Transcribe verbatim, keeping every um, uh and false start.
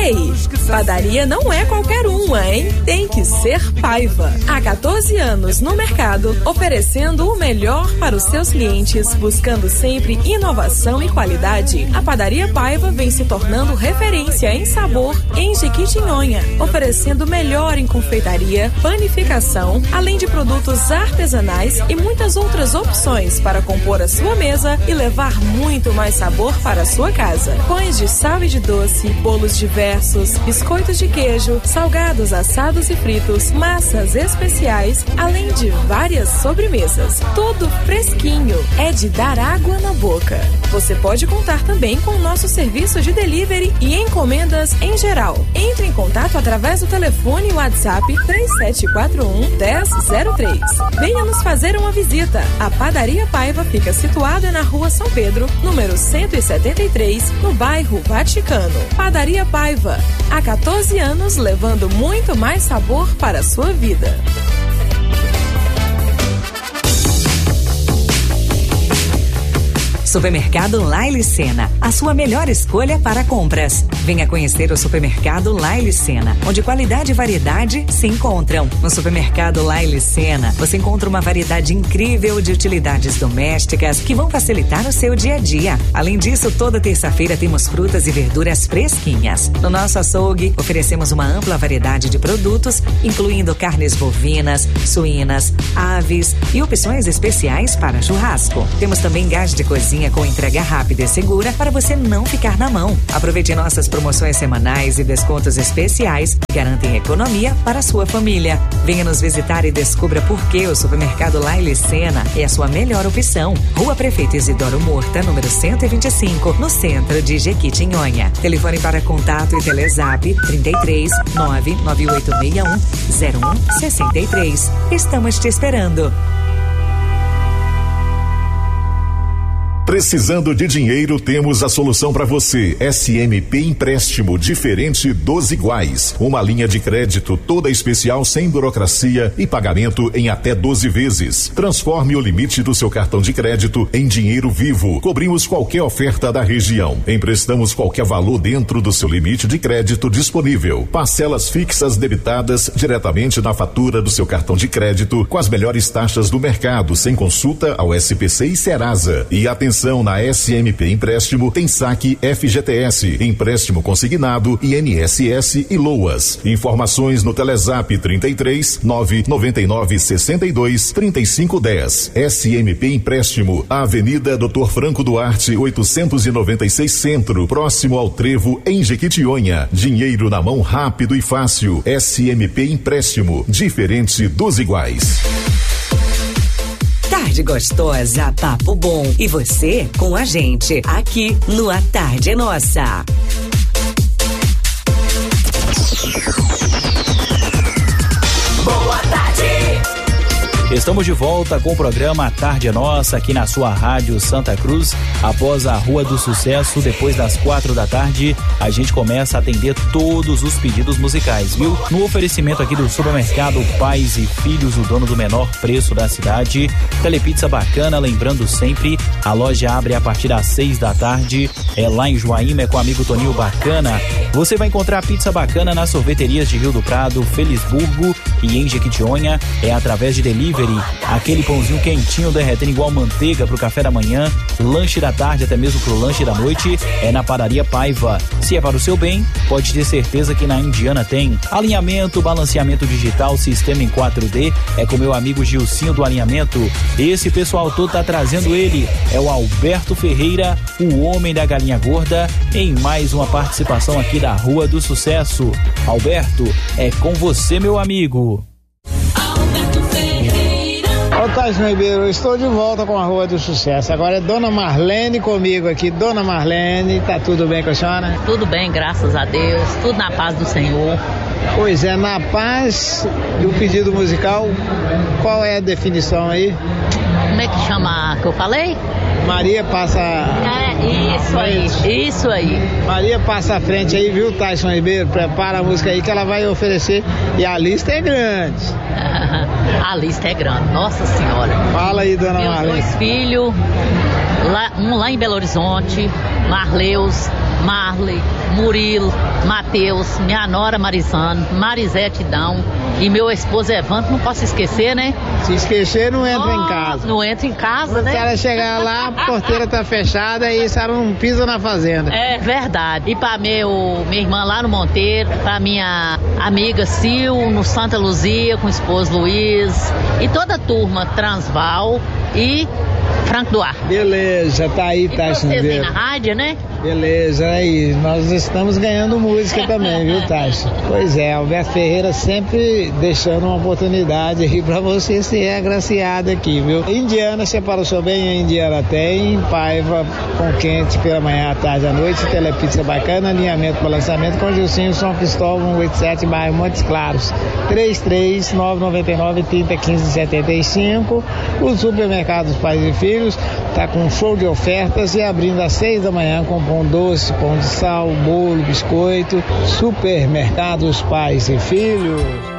Ei, padaria não é qualquer uma, hein? Tem que ser Paiva. Há quatorze anos no mercado, oferecendo o melhor para os seus clientes, buscando sempre inovação e qualidade. A Padaria Paiva vem se tornando referência em sabor em Jequitinhonha, oferecendo o melhor em confeitaria, panificação, além de produtos artesanais e muitas outras opções para compor a sua mesa e levar muito mais sabor para a sua casa. Pães de sal e de doce, bolos diversos, biscoitos de queijo, salgados, assados e fritos, massas especiais, além de várias sobremesas. Tudo fresquinho, é de dar água na boca. Você pode contar também com o nosso serviço de delivery e encomendas em geral. Entre em contato através do telefone e WhatsApp três sete quatro um, um zero zero três. Venha nos fazer uma visita. A Padaria Paiva fica situada na Rua São Pedro, número cento e setenta e três, no bairro Vaticano. Padaria Paiva, há quatorze anos levando muito mais sabor para a sua vida. Supermercado Laile Sena, a sua melhor escolha para compras. Venha conhecer o Supermercado Laile Sena, onde qualidade e variedade se encontram. No Supermercado Laile Sena, você encontra uma variedade incrível de utilidades domésticas que vão facilitar o seu dia a dia. Além disso, toda terça-feira temos frutas e verduras fresquinhas. No nosso açougue, oferecemos uma ampla variedade de produtos, incluindo carnes bovinas, suínas, aves e opções especiais para churrasco. Temos também gás de cozinha com entrega rápida e segura para você não ficar na mão. Aproveite nossas promoções semanais e descontos especiais que garantem economia para a sua família. Venha nos visitar e descubra por que o Supermercado Laile Sena é a sua melhor opção. Rua Prefeito Isidoro Murta, número cento e vinte e cinco, no centro de Jequitinhonha. Telefone para contato e Telezap trinta e três, nove nove oito seis um, zero um seis três. Estamos te esperando. Precisando de dinheiro, temos a solução para você. S M P Empréstimo, diferente dos iguais. Uma linha de crédito toda especial, sem burocracia e pagamento em até doze vezes. Transforme o limite do seu cartão de crédito em dinheiro vivo. Cobrimos qualquer oferta da região. Emprestamos qualquer valor dentro do seu limite de crédito disponível. Parcelas fixas debitadas diretamente na fatura do seu cartão de crédito com as melhores taxas do mercado, sem consulta ao S P C e Serasa. E atenção, na S M P Empréstimo tem saque F G T S, empréstimo consignado, I N S S e LOAS. Informações no Telezap trinta e três, nove nove nove, sessenta e dois, trinta e cinco, dez. S M P Empréstimo, Avenida doutor Franco Duarte, oitocentos e noventa e seis Centro, próximo ao Trevo, em Jequitinhonha. Dinheiro na mão rápido e fácil. S M P Empréstimo, diferente dos iguais. Tarde gostosa, papo bom. E você com a gente aqui no A Tarde é Nossa. Boa tarde. Estamos de volta com o programa A Tarde é Nossa, aqui na sua rádio Santa Cruz. Após a Rua do Sucesso, depois das quatro da tarde, a gente começa a atender todos os pedidos musicais, viu? No oferecimento aqui do Supermercado Pais e Filhos, o dono do menor preço da cidade. Telepizza Bacana, lembrando sempre, a loja abre a partir das seis da tarde, é lá em Joaíma, é com o amigo Toninho Bacana. Você vai encontrar pizza bacana nas sorveterias de Rio do Prado, Felisburgo e em Jequitinhonha, é através de delivery. Aquele pãozinho quentinho derretendo igual manteiga pro café da manhã, lanche da tarde, até mesmo pro lanche da noite, é na Padaria Paiva. Se é para o seu bem, pode ter certeza que na Indiana tem. Alinhamento, balanceamento digital, sistema em quatro D, é com meu amigo Gilcinho do Alinhamento. Esse pessoal todo tá trazendo ele, é o Alberto Ferreira, o homem da galinha gorda, em mais uma participação aqui da Rua do Sucesso. Alberto, é com você, meu amigo. Ô Tyson Ribeiro, eu estou de volta com a Rua do Sucesso. Agora é Dona Marlene comigo aqui. Dona Marlene, tá tudo bem com a senhora? Tudo bem, graças a Deus. Tudo na paz do Senhor. Pois é, na paz do pedido musical, qual é a definição aí? Como é que chama que eu falei? Maria passa... É, isso aí, isso aí. Maria passa à frente aí, viu, Tyson Ribeiro? Prepara a música aí que ela vai oferecer. E a lista é grande. A lista é grande, nossa senhora. Fala aí, Dona Meus Marlene. dois filhos, lá, um lá em Belo Horizonte, Marleus, Marley, Murilo, Matheus, minha nora Marizano, Marisete Dão e meu esposo Evandro, não posso esquecer, né? Se esquecer, não entra oh, em casa. Não entra em casa, né? Se ela chegar lá, a porteira tá fechada e a não pisa na fazenda. É verdade. E pra meu, minha irmã lá no Monteiro, pra minha amiga Sil, no Santa Luzia, com o esposo Luiz, e toda a turma Transval e Franco Duarte. Beleza, tá aí, tá Tati. Vocês aí na rádio, né? Beleza, aí, nós estamos ganhando música também, viu, Tati? Pois é, Alberto Ferreira sempre deixando uma oportunidade aí pra você ser agraciado aqui, viu? Indiana, separou seu bem, a Indiana tem, Paiva com quente pela manhã, à tarde, à noite, telepizza bacana, alinhamento para lançamento com Gilcinho, São Cristóvão, cento e oitenta e sete, bairro Montes Claros, três três nove nove nove, três zero um cinco, sete cinco. Os supermercados Pais e Filhos tá com um show de ofertas e abrindo às seis da manhã com pão doce, pão de sal, bolo, biscoito. Supermercados Pais e Filhos.